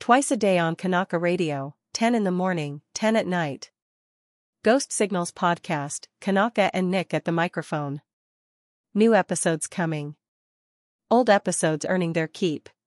Twice a day on Kanaka Radio, 10 in the morning, 10 at night. Ghost Signals Podcast, Kanaka and Nick at the microphone. New episodes coming. Old episodes earning their keep.